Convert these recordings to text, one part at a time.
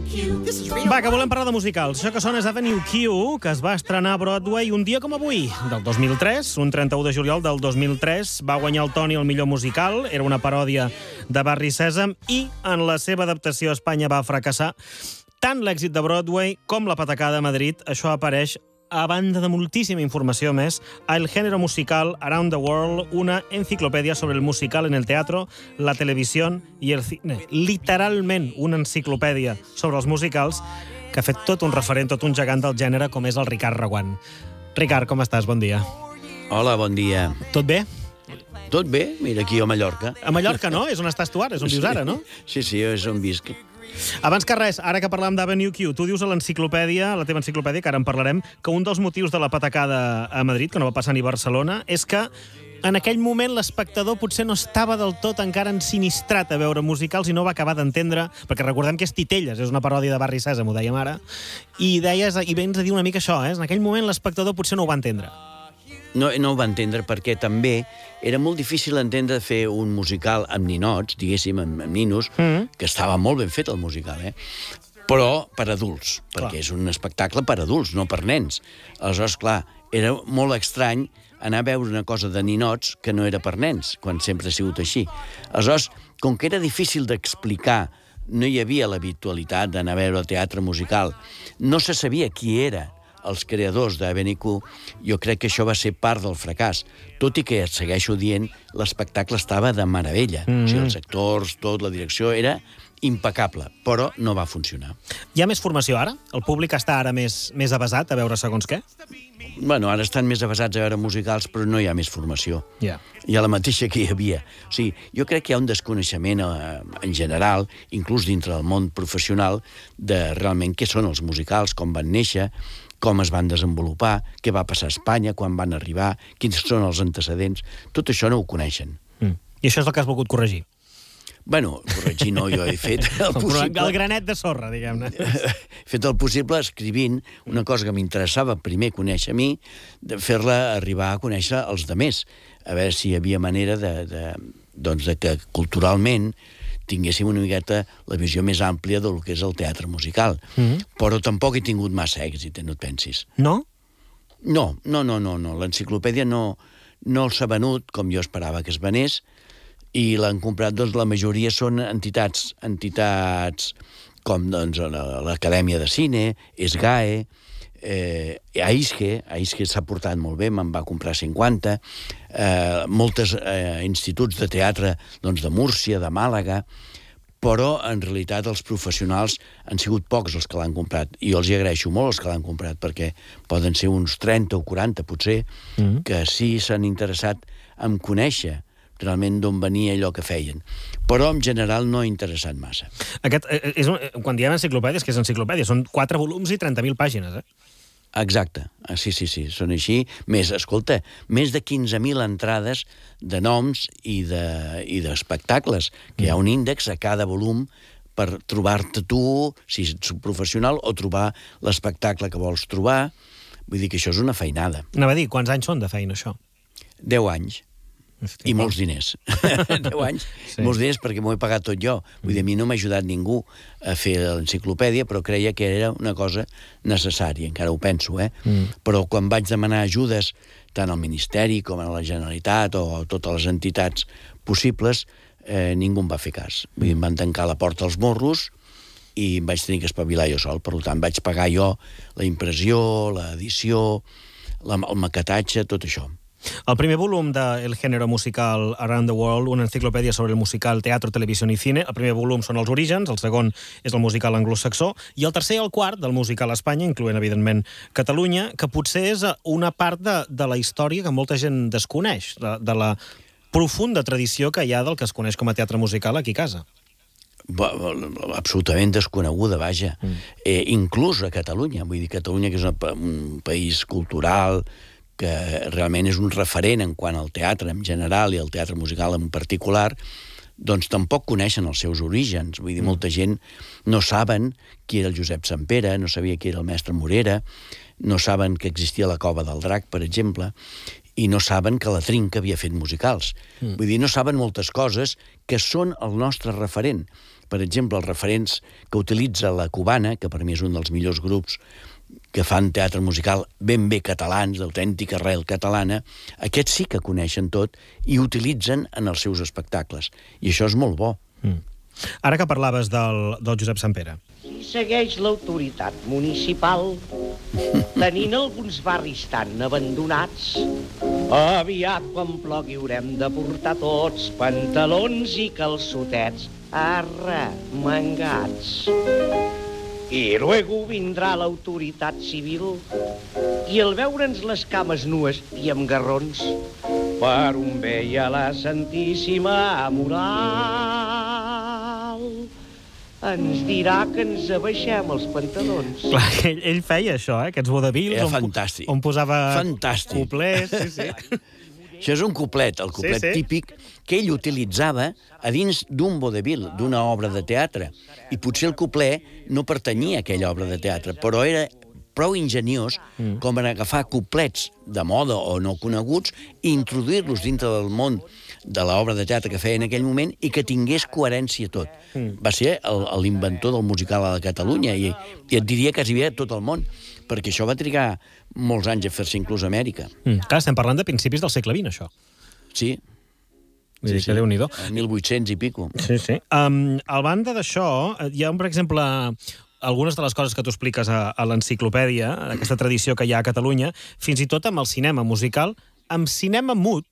Va, que volem parlar de musicals. Això que sona és Avenue Q, que es va estrenar a Broadway un dia com avui, del 2003, un 31 de juliol del 2003. Va guanyar el Tony al millor musical, era una paròdia de Barri Sèsam, i en la seva adaptació a Espanya va fracassar. Tant l'èxit de Broadway com la patacada a Madrid, això apareix a banda de moltíssima informació més, a El género musical Around the World, una enciclopèdia sobre el musical en el teatro, la televisió i el cine. Literalment una enciclopèdia sobre els musicals que ha fet tot un referent, tot un gegant del gènere, com és el Ricard Reguant. Ricard, com estàs? Bon dia. Hola, bon dia. Tot bé? Tot bé? Mira, aquí a Mallorca. A Mallorca, no? És on estàs tu ara, és on vius ara, no? Sí, és on visc. Abans que res, ara que parlàvem d'Avenue Q, tu dius a l'enciclopèdia, a la teva enciclopèdia, que ara en parlarem, que un dels motius de la patacada a Madrid, que no va passar ni a Barcelona, és que en aquell moment l'espectador potser no estava del tot encara ensinistrat a veure musicals i no va acabar d'entendre, perquè recordem que és Titelles, és una paròdia de Barri Sèsam, ho dèiem ara, i vens a dir una mica això, en aquell moment l'espectador potser no ho va entendre. No ho va entendre perquè també era molt difícil entendre fer un musical amb ninots, diguéssim, amb ninos, que estava molt ben fet el musical, però per adults, perquè és un espectacle per adults, no per nens. Aleshores, clar, era molt estrany anar a veure una cosa de ninots que no era per nens, quan sempre ha sigut així. Aleshores, com que era difícil d'explicar, no hi havia l'habitualitat d'anar a veure el teatre musical, no se sabia qui era els creadors d'Avenue Q, jo crec que això va ser part del fracàs. Tot i que, segueixo dient, l'espectacle estava de meravella. O sigui, els actors, tot, la direcció, era impecable, però no va funcionar. Hi ha més formació ara? El públic està ara més avesat a veure segons què? Bueno, ara estan més avesats a veure musicals, però no hi ha més formació. Ja. Hi ha la mateixa que hi havia. O sigui, jo crec que hi ha un desconeixement en general, inclús dintre del món professional, de realment què són els musicals, com van néixer, com es van desenvolupar, què va passar a Espanya, quan van arribar, quins són els antecedents. Tot això no ho coneixen. I això és el que has volgut corregir? Bueno, corregir no, jo he fet el possible. El granet de sorra, diguem-ne. He fet el possible escrivint una cosa que m'interessava primer conèixer a mi, de fer-la arribar a conèixer els demés, a veure si hi havia manera de que culturalment tinguéssim una miqueta la visió més àmplia del que és el teatre musical. Però tampoc he tingut massa èxit, no et pensis. No? No. L'enciclopèdia no s'ha venut com jo esperava que es venés, i l'han comprat, doncs, la majoria són entitats com, doncs, l'Acadèmia de Cine, ESGAE, AISGE s'ha portat molt bé, me'n va comprar 50, molts instituts de teatre, doncs, de Múrcia, de Màlaga, però en realitat els professionals han sigut pocs els que l'han comprat, i jo els hi agraeixo molt els que l'han comprat, perquè poden ser uns 30 o 40 potser, que sí s'han interessat en conèixer realment d'on venia allò que feien. Però, en general, no ha interessat massa. Quan diem enciclopèdia, és que és enciclopèdia. Són 4 volums i 30.000 pàgines, Exacte. Sí, són així. Més, escolta, més de 15.000 entrades de noms i d'espectacles, que hi ha un índex a cada volum per trobar-te tu, si ets professional, o trobar l'espectacle que vols trobar. Vull dir que això és una feinada. Anava a dir, quants anys són de feina, això? 10 anys. I molts diners. 10 anys, molts diners perquè m'ho he pagat tot jo. Vull dir, a mi no m'ha ajudat ningú a fer l'enciclopèdia, però creia que era una cosa necessària, encara ho penso, Però quan vaig demanar ajudes, tant al Ministeri com a la Generalitat o a totes les entitats possibles, ningú em va fer cas. Vull dir, em van tancar la porta als morros i em vaig tenir que espavilar jo sol. Per tant, vaig pagar jo la impressió, l'edició, el maquetatge, tot això. El primer volum de El género musical Around the World, una enciclopèdia sobre el musical, teatro, televisió i cine. El primer volum són els orígens, el segon és el musical anglosaxó, i el tercer i el quart del musical a Espanya, incloent, evidentment, Catalunya, que potser és una part de la història que molta gent desconeix, de la profunda tradició que hi ha del que es coneix com a teatre musical aquí a casa. Absolutament desconeguda, vaja. Inclús a Catalunya. Vull dir, Catalunya, que és un país cultural, que realment és un referent en quant al teatre en general i el teatre musical en particular, doncs tampoc coneixen els seus orígens. Vull dir, molta gent no saben qui era el Josep Sampere, no sabia qui era el mestre Morera, no saben que existia la Cova del Drac, per exemple, i no saben que la Trinca havia fet musicals. Vull dir, no saben moltes coses que són el nostre referent. per exemple, els referents que utilitza la Cubana, que per mi és un dels millors grups que fan teatre musical ben bé catalans, d'autèntica arrel catalana, aquests sí que coneixen tot i utilitzen en els seus espectacles. I això és molt bo. Ara que parlaves del Josep Sampere. Si segueix l'autoritat municipal, tenint alguns barris tan abandonats, aviat quan plogui haurem de portar tots pantalons i calçotets arremangats. I luego vindrà l'autoritat civil i al veure'ns les cames nues i amb garrons per un bé a la Santíssima Moral ens dirà que ens abaixem els pantalons. Clar, ell feia això, aquests vodevils. Era fantàstic. On posava fantàstic. Couples. Sí. Això és un couplet, el couplet típic que ell utilitzava a dins d'un vodevil, d'una obra de teatre. I potser el couplet no pertanyia a aquella obra de teatre, però era prou ingeniós com per agafar couplets de moda o no coneguts i introduir-los dintre del món de l'obra de teatre que feia en aquell moment i que tingués coherència tot. Va ser l'inventor del musical a Catalunya i et diria quasi bé a tot el món, perquè això va trigar molts anys a fer-se inclús a Amèrica. Clar, estem parlant de principis del segle XX, això. Sí. Vull dir que Déu-n'hi-do. 1800 i pico. Sí. Al banda d'això, hi ha, per exemple, algunes de les coses que tu expliques a l'enciclopèdia, aquesta tradició que hi ha a Catalunya, fins i tot amb el cinema musical, amb cinema mut,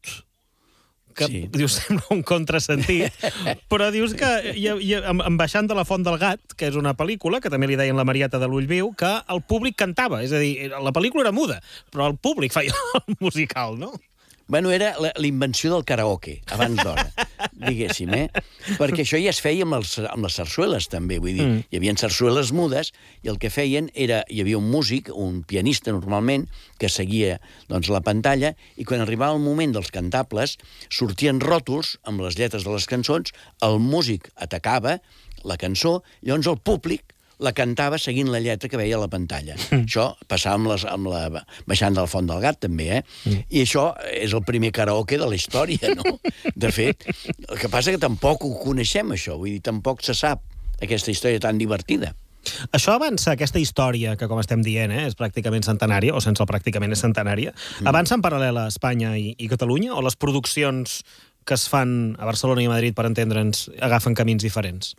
que dius, sembla un contrasentit, però dius que, en Baixant de la Font del Gat, que és una pel·lícula, que també li deien La Marieta de l'Ull Viu, que el públic cantava, és a dir, la pel·lícula era muda, però el públic feia el musical, no? Bueno, era l'invenció del karaoke, abans d'hora, diguéssim, Perquè això ja es feia amb les sarsueles, també, vull dir, hi havia sarsueles mudes, i el que feien era, hi havia un músic, un pianista, normalment, que seguia, doncs, la pantalla, i quan arribava el moment dels cantables, sortien ròtols amb les lletres de les cançons, el músic atacava la cançó, llavors el públic la cantava seguint la lletra que veia a la pantalla. Això passava amb la Baixant de la Font del Gat, també, I això és el primer karaoke de la història, no? De fet, el que passa que tampoc ho coneixem, això, vull dir, tampoc se sap aquesta història tan divertida. Això avança, aquesta història, que com estem dient, és pràcticament centenària, o sense el pràcticament és centenària, avança en paral·lel a Espanya i Catalunya, o les produccions que es fan a Barcelona i a Madrid, per entendre'ns, agafen camins diferents?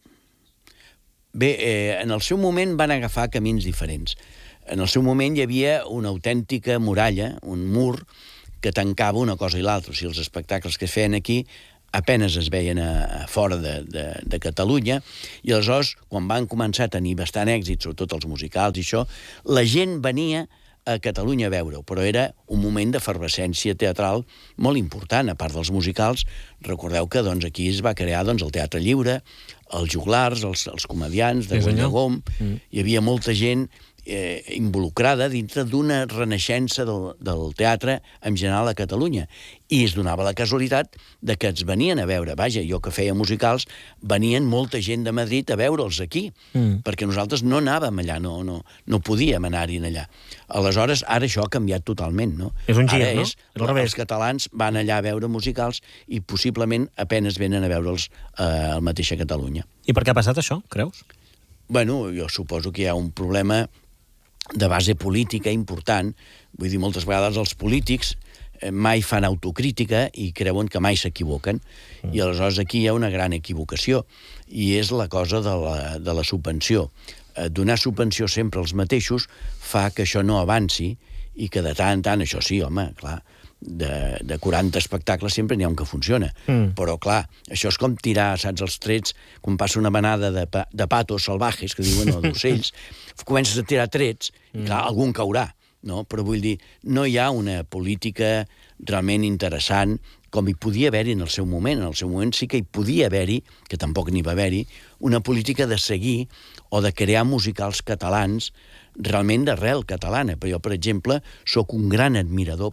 Bé, en el seu moment van agafar camins diferents. En el seu moment hi havia una autèntica muralla, un mur, que tancava una cosa i l'altra. O sigui, els espectacles que es feien aquí apenes es veien fora de Catalunya, i aleshores, quan van començar a tenir bastant èxit, sobretot els musicals i això, la gent venia a Catalunya a veure-ho, però era un moment d'efervescència teatral molt important, a part dels musicals. Recordeu que aquí es va crear el Teatre Lliure, els joglars, els comediants de Guanyagom, hi havia molta gent involucrada dintre d'una renaixença del teatre en general a Catalunya, i es donava la casualitat de que ens venien a veure. Vaja, jo que feia musicals, venien molta gent de Madrid a veure'ls aquí, perquè nosaltres no anàvem allà, no podíem anar-hi allà. Aleshores, ara això ha canviat totalment, no? És un gir, ara no? Els catalans van allà a veure musicals i possiblement apenes venen a veure'ls al mateix a Catalunya. I per què ha passat això, creus? Bueno, jo suposo que hi ha un problema de base política important. Vull dir, moltes vegades els polítics mai fan autocrítica i creuen que mai s'equivoquen. I aleshores aquí hi ha una gran equivocació, i és la cosa de la subvenció. Donar subvenció sempre als mateixos fa que això no avanci, i que de tant en tant, això sí, home, clar, de 40 espectacles sempre n'hi ha un que funciona. Però, clar, això és com tirar, saps, els trets, quan passa una manada de patos salvajes, que diuen, o d'ocells, comences a tirar trets, i clar, algun caurà, no? Però vull dir, no hi ha una política realment interessant com hi podia haver-hi en el seu moment. En el seu moment sí que hi podia haver-hi, que tampoc n'hi va haver-hi, una política de seguir o de crear musicals catalans realment d'arrel catalana. Però jo, per exemple, sóc un gran admirador,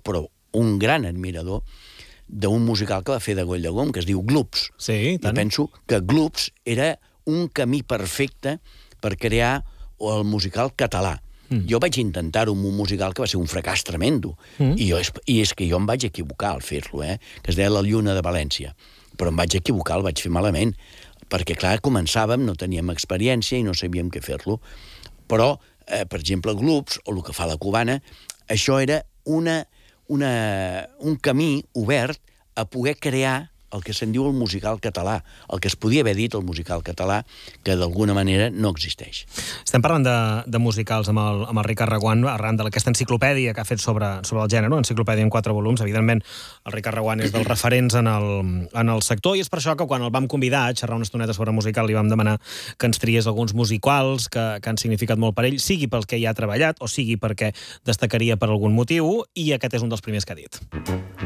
d'un musical que va fer de Goll-Llegom, que es diu Glups. Sí, tant. I penso que Glups era un camí perfecte per crear el musical català. Jo vaig intentar-ho amb un musical que va ser un fracàs tremendo. I és que jo em vaig equivocar al fer-lo, que es deia La Lluna de València. Però em vaig equivocar, el vaig fer malament. perquè, clar, començàvem, no teníem experiència i no sabíem què fer-lo. Però, per exemple, grups, o el que fa la Cubana, això era un camí obert a poder crear el que se'n diu el musical català, el que es podia haver dit el musical català, que d'alguna manera no existeix. Estem parlant de musicals amb el Ricard Reguant arran d'aquesta enciclopèdia que ha fet sobre el gènere, enciclopèdia en 4 volums. Evidentment, el Ricard Reguant és dels referents en el sector, i és per això que quan el vam convidar a xerrar una estoneta sobre musical li vam demanar que ens triés alguns musicals que han significat molt per ell, sigui pel que hi ha treballat o sigui perquè destacaria per algun motiu, i aquest és un dels primers que ha dit.